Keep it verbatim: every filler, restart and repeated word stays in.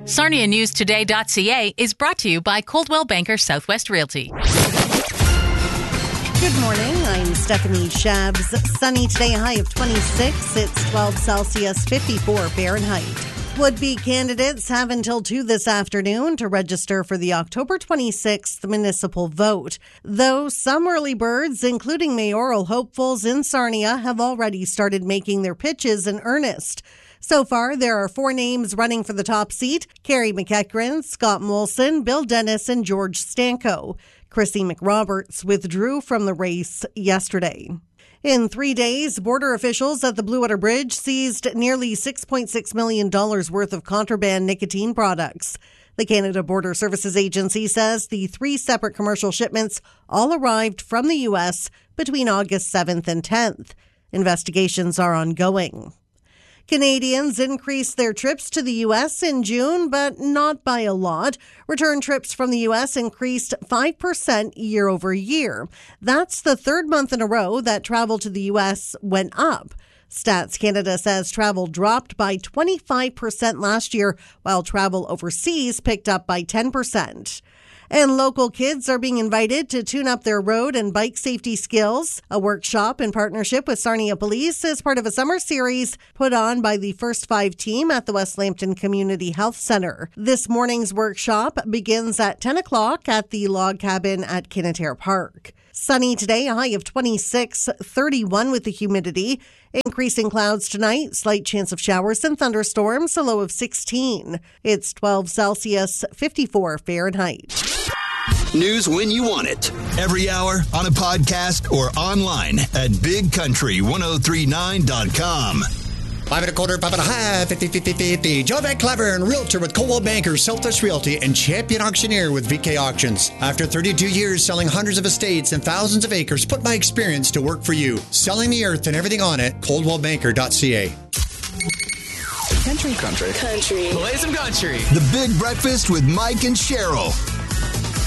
Sarnia News Today dot C A is brought to you by Coldwell Banker Southwest Realty. Good morning. I'm Stephanie Shabs. Sunny today, a high of twenty-six. It's twelve Celsius, fifty-four Fahrenheit. Would-be candidates have until two this afternoon to register for the October twenty-sixth municipal vote. Though some early birds, including mayoral hopefuls in Sarnia, have already started making their pitches in earnest. So far, there are four names running for the top seat: Carrie McEachran, Scott Molson, Bill Dennis, and George Stanko. Chrissy McRoberts withdrew from the race yesterday. In three days, border officials at the Blue Water Bridge seized nearly six point six million dollars worth of contraband nicotine products. The Canada Border Services Agency says the three separate commercial shipments all arrived from the U S between August seventh and tenth. Investigations are ongoing. Canadians increased their trips to the U S in June, but not by a lot. Return trips from the U S increased five percent year over year. That's the third month in a row that travel to the U S went up. Stats Canada says travel dropped by twenty-five percent last year, while travel overseas picked up by ten percent. And local kids are being invited to tune up their road and bike safety skills. A workshop in partnership with Sarnia Police is part of a summer series put on by the First Five team at the West Lambton Community Health Centre. This morning's workshop begins at ten o'clock at the log cabin at Kinnettair Park. Sunny today, a high of twenty-six, thirty-one with the humidity. Increasing clouds tonight, slight chance of showers and thunderstorms, a low of sixteen. It's twelve Celsius, fifty-four Fahrenheit. News when you want it. Every hour, on a podcast, or online at big country ten thirty-nine dot com. Five and a quarter, five and a half, fifty, fifty, fifty. Joe Van Cleveren, realtor with Coldwell Banker, Southwest Realty, and champion auctioneer with V K Auctions. After thirty-two years selling hundreds of estates and thousands of acres, put my experience to work for you. Selling the earth and everything on it, coldwell banker dot c a. Country. Country. Country. Play some country. The Big Breakfast with Mike and Cheryl.